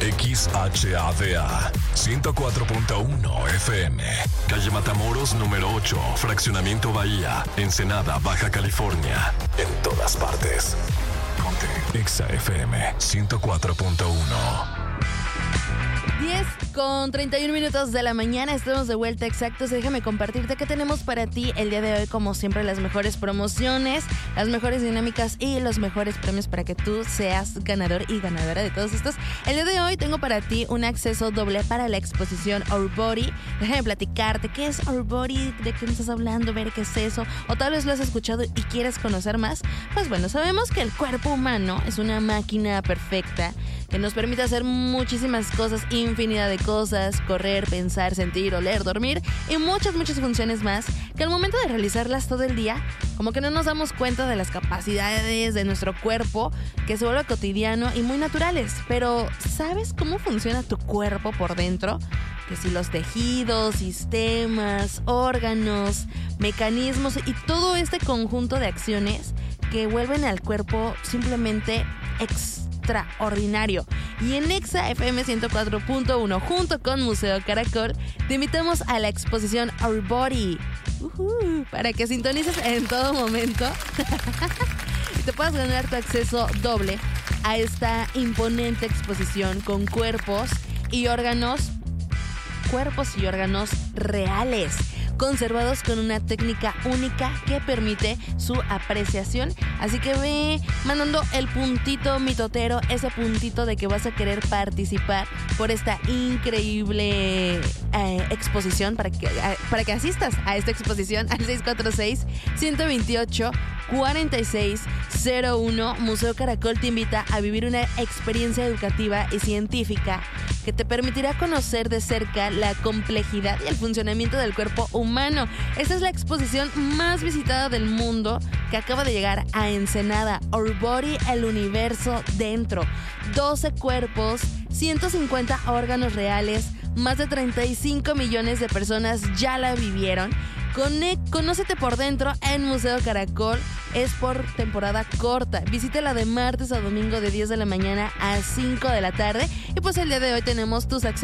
XHADA 104.1 FM. Calle Matamoros, número 8, Fraccionamiento Bahía, Ensenada, Baja California. En todas partes. Ponte Exa FM 104.1. 10:31 de la mañana, estamos de vuelta exactos. Déjame compartirte que tenemos para ti el día de hoy, como siempre, las mejores promociones, las mejores dinámicas y los mejores premios para que tú seas ganador y ganadora de todos estos. El día de hoy tengo para ti un acceso doble para la exposición Our Body. Déjame platicarte qué es Our Body, de qué me estás hablando, ver qué es eso, o tal vez lo has escuchado y quieres conocer más. Pues bueno, sabemos que el cuerpo humano es una máquina perfecta que nos permite hacer muchísimas cosas, infinidad de cosas, correr, pensar, sentir, oler, dormir y muchas funciones más, que al momento de realizarlas todo el día, como que no nos damos cuenta de las capacidades de nuestro cuerpo, que se vuelve cotidiano y muy naturales. Pero ¿sabes cómo funciona tu cuerpo por dentro? Que si los tejidos, sistemas, órganos, mecanismos y todo este conjunto de acciones que vuelven al cuerpo simplemente extraordinario. Y en Exa FM 104.1 junto con Museo Caracol te invitamos a la exposición Our Body para que sintonices en todo momento y te puedas ganar tu acceso doble a esta imponente exposición con cuerpos y órganos reales, conservados con una técnica única que permite su apreciación. Así que ve mandando el puntito mitotero, ese puntito de que vas a querer participar por esta increíble exposición, para que asistas a esta exposición al 646-128-4601. Museo Caracol te invita a vivir una experiencia educativa y científica que te permitirá conocer de cerca la complejidad y el funcionamiento del cuerpo humano. Esta es la exposición más visitada del mundo que acaba de llegar a Ensenada. Our Body, el universo dentro. 12 cuerpos, 150 órganos reales, más de 35 millones de personas ya la vivieron. Conócete por dentro en Museo Caracol. Es por temporada corta. Visítala de martes a domingo de 10 de la mañana a 5 de la tarde. Y pues el día de hoy tenemos tus accesos